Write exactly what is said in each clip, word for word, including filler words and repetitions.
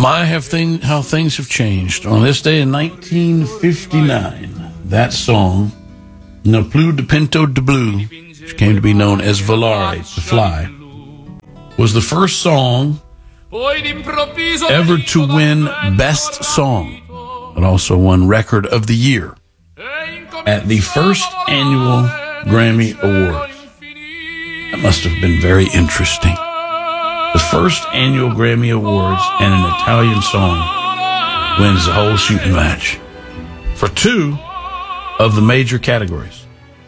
My, have thing, how things have changed. On this day in nineteen fifty-nine, that song, Ne plus de pinto de bleu, which came to be known as Volare, to fly, was the first song ever to win Best Song. It also won Record of the Year at the first annual Grammy Awards. That must have been very interesting. The first annual Grammy Awards, and an Italian song wins the whole shooting match for two of the major categories.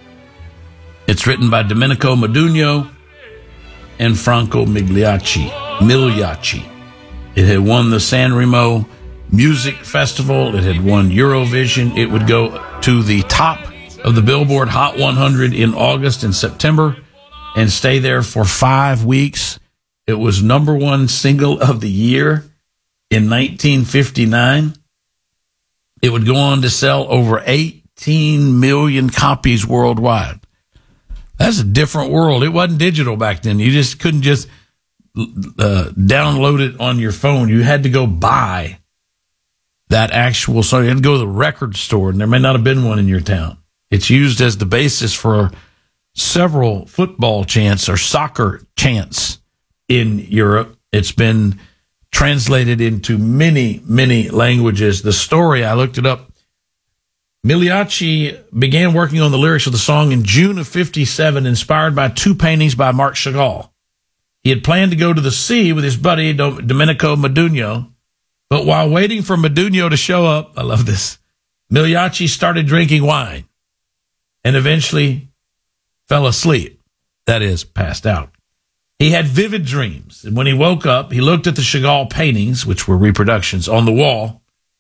It's written by Domenico Modugno and Franco Migliacci. Migliacci. It had won the Sanremo Music Festival. It had won Eurovision. It would go to the top of the Billboard Hot one hundred in August and September and stay there for five weeks. It was number one single of the year in nineteen fifty-nine. It would go on to sell over eighteen million copies worldwide. That's a different world. It wasn't digital back then. You just couldn't just uh, download it on your phone. You had to go buy that actual song. You had to go to the record store, and there may not have been one in your town. It's used as the basis for several football chants or soccer chants in Europe. It's been translated into many, many languages. The story, I looked it up. Migliacci began working on the lyrics of the song in June of fifty-seven, inspired by two paintings by Marc Chagall. He had planned to go to the sea with his buddy Domenico Modugno, but while waiting for Modugno to show up, I love this, Migliacci started drinking wine and eventually fell asleep. That is, passed out. He had vivid dreams, and when he woke up, he looked at the Chagall paintings, which were reproductions, on the wall,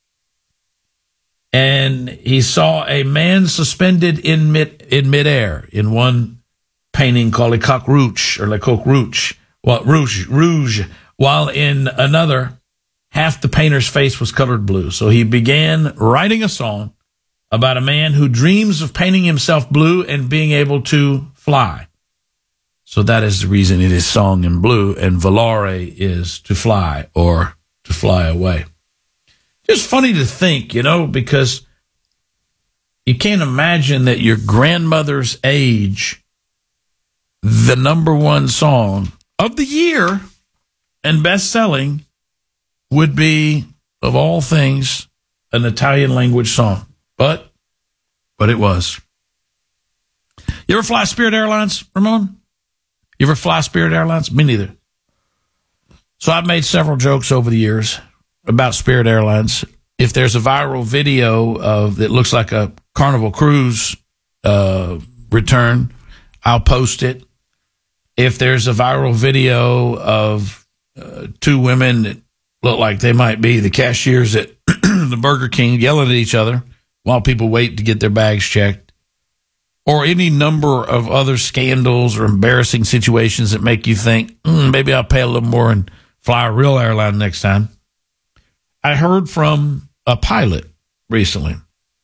and he saw a man suspended in mid in midair in one painting called Le Coq Rouge, or Le Coq Rouge, well, Rouge, Rouge, while in another, half the painter's face was colored blue. So he began writing a song about a man who dreams of painting himself blue and being able to fly. So that is the reason it is sung in blue, and volare is to fly or to fly away. Just funny to think, you know, because you can't imagine that your grandmother's age, the number one song of the year and best-selling would be, of all things, an Italian language song. But, but it was. You ever fly Spirit Airlines, Ramon? You ever fly Spirit Airlines? Me neither. So I've made several jokes over the years about Spirit Airlines. If there's a viral video of that looks like a Carnival Cruise uh, return, I'll post it. If there's a viral video of uh, two women that look like they might be the cashiers at the Burger King yelling at each other while people wait to get their bags checked, or any number of other scandals or embarrassing situations that make you think, mm, maybe I'll pay a little more and fly a real airline next time. I heard from a pilot recently,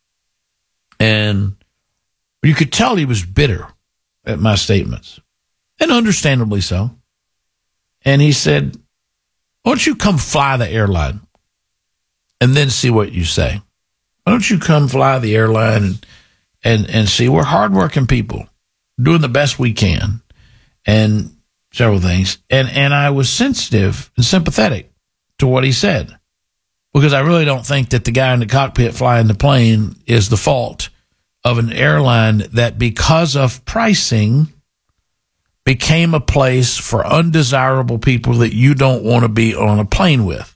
and you could tell he was bitter at my statements, and understandably so. And he said, why don't you come fly the airline and then see what you say? Why don't you come fly the airline and and, and see? We're hardworking people doing the best we can and several things. And, and I was sensitive and sympathetic to what he said, because I really don't think that the guy in the cockpit flying the plane is the fault of an airline that, because of pricing, became a place for undesirable people that you don't want to be on a plane with.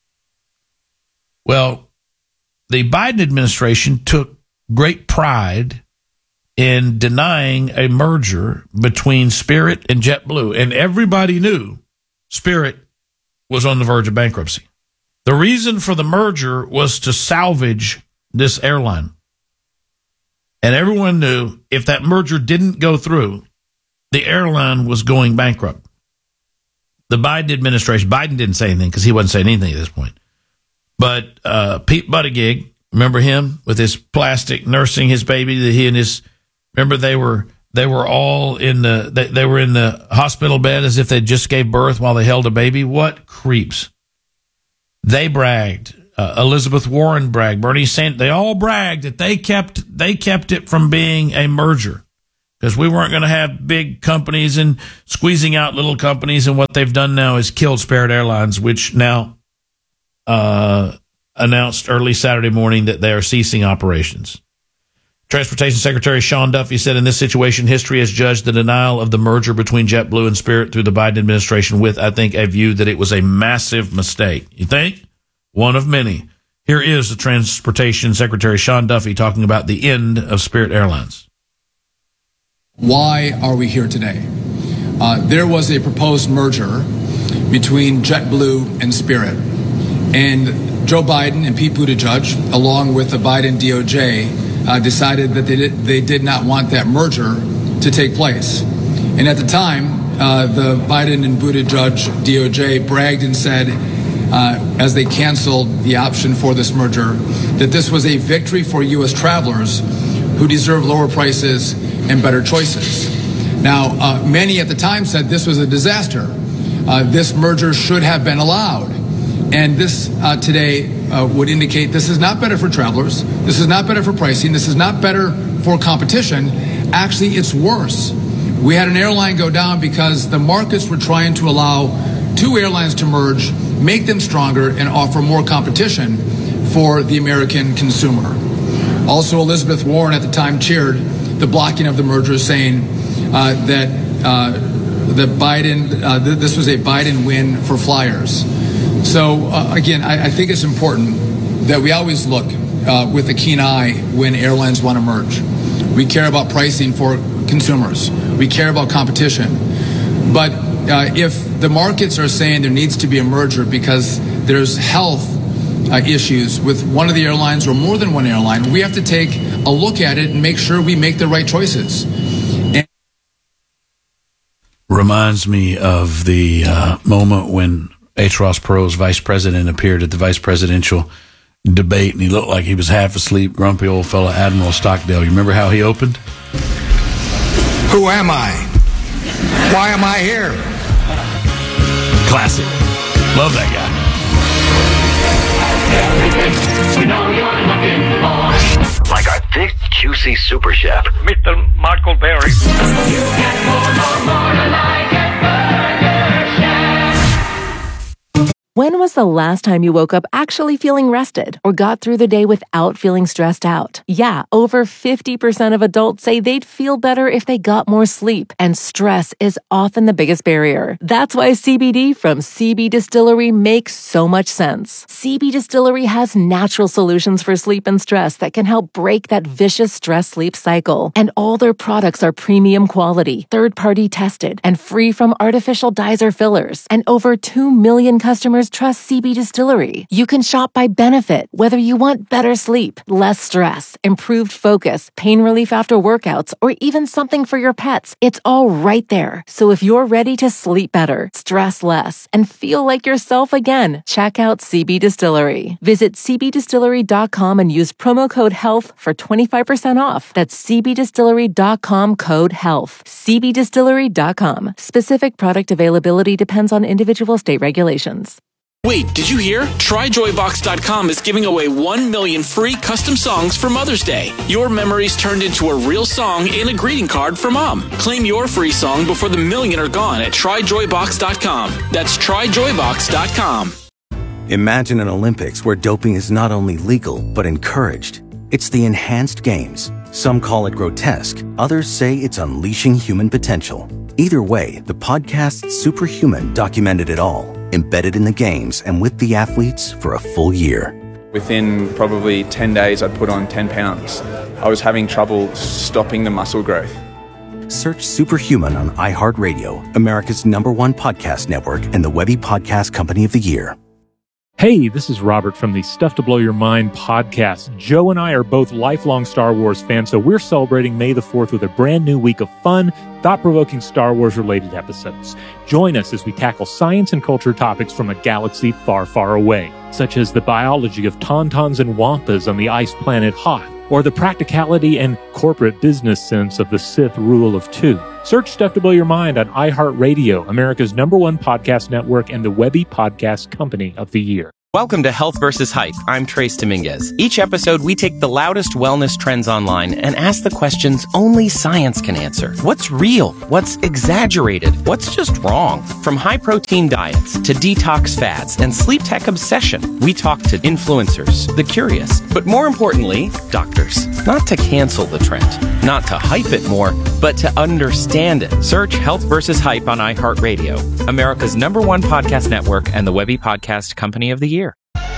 Well, the Biden administration took great pride in denying a merger between Spirit and JetBlue, and everybody knew Spirit was on the verge of bankruptcy. The reason for the merger was to salvage this airline. And everyone knew if that merger didn't go through, the airline was going bankrupt. The Biden administration, Biden didn't say anything because he wasn't saying anything at this point. But uh, Pete Buttigieg, remember him with his plastic nursing his baby that he and his, remember they were they were all in the they, they were in the hospital bed as if they just gave birth while they held a baby. What creeps. They bragged. Uh, Elizabeth Warren bragged. Bernie Sanders. They all bragged that they kept they kept it from being a merger because we weren't going to have big companies and squeezing out little companies. And what they've done now is killed Spirit Airlines, which now uh, announced early Saturday morning that they are ceasing operations. Transportation Secretary Sean Duffy said in this situation, history has judged the denial of the merger between JetBlue and Spirit through the Biden administration with, I think, a view that it was a massive mistake. You think? One of many. Here is the Transportation Secretary Sean Duffy talking about the end of Spirit Airlines. Why are we here today? Uh, there was a proposed merger between JetBlue and Spirit. And Joe Biden and Pete Buttigieg, along with the Biden D O J, uh, decided that they did, they did not want that merger to take place. And at the time, uh, the Biden and Buttigieg D O J bragged and said, uh, as they canceled the option for this merger, that this was a victory for U S travelers who deserve lower prices and better choices. Now, uh, many at the time said this was a disaster. Uh, this merger should have been allowed. And this uh, today uh, would indicate this is not better for travelers. This is not better for pricing. This is not better for competition. Actually, it's worse. We had an airline go down because the markets were trying to allow two airlines to merge, make them stronger, and offer more competition for the American consumer. Also, Elizabeth Warren at the time cheered the blocking of the merger, saying uh, that uh, the Biden, uh, th- this was a Biden win for flyers. So, uh, again, I, I think it's important that we always look uh, with a keen eye when airlines want to merge. We care about pricing for consumers. We care about competition. But uh, if the markets are saying there needs to be a merger because there's health uh, issues with one of the airlines or more than one airline, we have to take a look at it and make sure we make the right choices. And- Reminds me of the uh, moment when H. Ross Perot's vice president appeared at the vice presidential debate, and he looked like he was half asleep, grumpy old fella Admiral Stockdale. You remember how he opened? Who am I? Why am I here? Classic. Love that guy. Like our thick, juicy super chef, Mister Michael Berry. You get more, more, more like a Burger Chef. When was the last time you woke up actually feeling rested or got through the day without feeling stressed out? Yeah, over fifty percent of adults say they'd feel better if they got more sleep, and stress is often the biggest barrier. That's why C B D from C B Distillery makes so much sense. C B Distillery has natural solutions for sleep and stress that can help break that vicious stress-sleep cycle. And all their products are premium quality, third-party tested, and free from artificial dyes or fillers. And over two million customers trust C B Distillery. You can shop by benefit, whether you want better sleep, less stress, improved focus, pain relief after workouts, or even something for your pets. It's all right there. So if you're ready to sleep better, stress less, and feel like yourself again, check out C B Distillery. Visit c b distillery dot com and use promo code HEALTH for twenty-five percent off. That's c b distillery dot com code HEALTH. c b distillery dot com. Specific product availability depends on individual state regulations. Wait, did you hear? Try joy box dot com is giving away one million free custom songs for Mother's Day. Your memories turned into a real song and a greeting card for Mom. Claim your free song before the million are gone at try joy box dot com. That's try joy box dot com. Imagine an Olympics where doping is not only legal, but encouraged. It's the enhanced games. Some call it grotesque. Others say it's unleashing human potential. Either way, the podcast Superhuman documented it all, embedded in the games and with the athletes for a full year. Within probably ten days, I'd put on ten pounds. I was having trouble stopping the muscle growth. Search Superhuman on iHeartRadio, America's number one podcast network, and the Webby Podcast Company of the Year. Hey, this is Robert from the Stuff to Blow Your Mind podcast. Joe and I are both lifelong Star Wars fans, so we're celebrating May the fourth with a brand new week of fun, thought-provoking Star Wars-related episodes. Join us as we tackle science and culture topics from a galaxy far, far away, such as the biology of tauntauns and wampas on the ice planet Hoth, or the practicality and corporate business sense of the Sith rule of two. Search Stuff to Blow Your Mind on iHeartRadio, America's number one podcast network, and the Webby Podcast Company of the Year. Welcome to Health versus. Hype. I'm Trace Dominguez. Each episode, we take the loudest wellness trends online and ask the questions only science can answer. What's real? What's exaggerated? What's just wrong? From high-protein diets to detox fads and sleep tech obsession, we talk to influencers, the curious, but more importantly, doctors. Not to cancel the trend, not to hype it more, but to understand it. Search Health versus. Hype on iHeartRadio, America's number one podcast network and the Webby Podcast Company of the Year.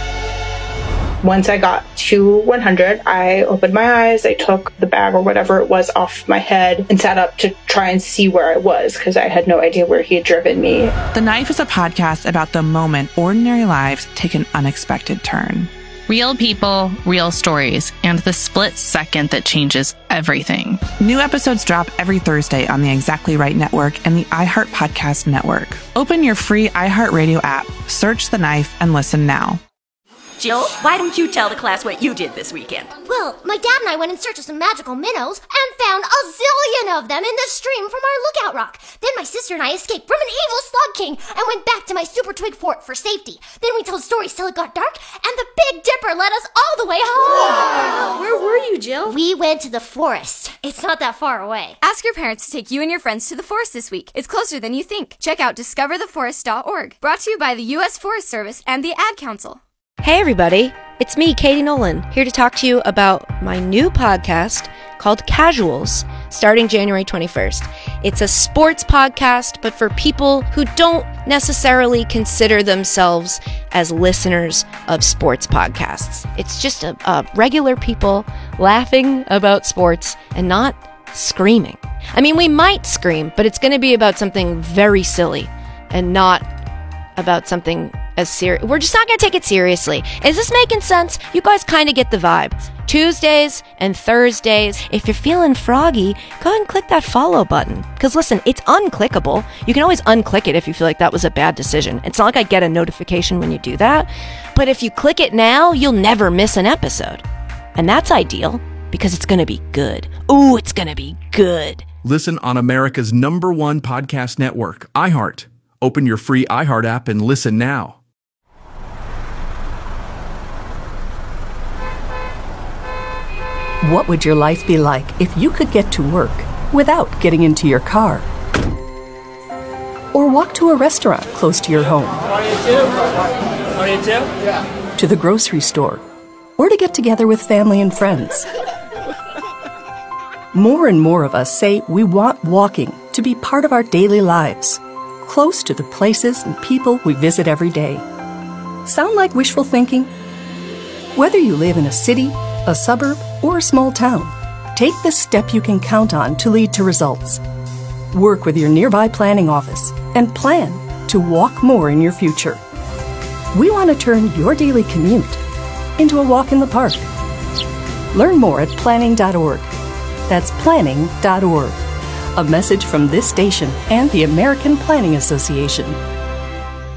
Once I got to one hundred, I opened my eyes, I took the bag or whatever it was off my head and sat up to try and see where I was because I had no idea where he had driven me. The Knife is a podcast about the moment ordinary lives take an unexpected turn. Real people, real stories, and the split second that changes everything. New episodes drop every Thursday on the Exactly Right Network and the iHeart Podcast Network. Open your free iHeartRadio app, search The Knife, and listen now. Jill, why don't you tell the class what you did this weekend? Well, my dad and I went in search of some magical minnows and found a zillion of them in the stream from our lookout rock. Then my sister and I escaped from an evil slug king and went back to my super twig fort for safety. Then we told stories till it got dark, and the Big Dipper led us all the way home. Wow. Where were you, Jill? We went to the forest. It's not that far away. Ask your parents to take you and your friends to the forest this week. It's closer than you think. Check out discover the forest dot org. Brought to you by the U S Forest Service and the Ad Council. Hey everybody, it's me, Katie Nolan, here to talk to you about my new podcast called Casuals, starting January twenty-first. It's a sports podcast, but for people who don't necessarily consider themselves as listeners of sports podcasts. It's just a, a regular people laughing about sports and not screaming. I mean, we might scream, but it's going to be about something very silly and not about something as serious. We're just not going to take it seriously. Is this making sense? You guys kind of get the vibe. Tuesdays and Thursdays. If you're feeling froggy, go ahead and click that follow button. Because listen, it's unclickable. You can always unclick it if you feel like that was a bad decision. It's not like I get a notification when you do that. But if you click it now, you'll never miss an episode. And that's ideal because it's going to be good. Ooh, it's going to be good. Listen on America's number one podcast network, iHeart. Open your free iHeart app and listen now. What would your life be like if you could get to work without getting into your car? Or walk to a restaurant close to your home? twenty-two? Yeah. To the grocery store? Or to get together with family and friends? More and more of us say we want walking to be part of our daily lives, close to the places and people we visit every day. Sound like wishful thinking? Whether you live in a city, a suburb, or a small town, take the step you can count on to lead to results. Work with your nearby planning office and plan to walk more in your future. We want to turn your daily commute into a walk in the park. Learn more at planning dot org. That's planning dot org. A message from this station and the American Planning Association.